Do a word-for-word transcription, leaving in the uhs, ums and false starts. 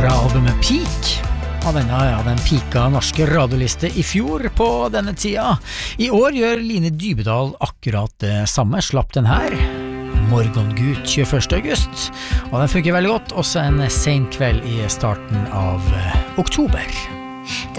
fra albumet Peak. Ja, denne, ja, den pika norske radioliste I fjor på denne tida. I år gjør Line Dybedal akkurat det samme, slapp den her. Morgengut tjueførste august. Og den funker veldig godt, også en sen kveld I starten av eh, oktober.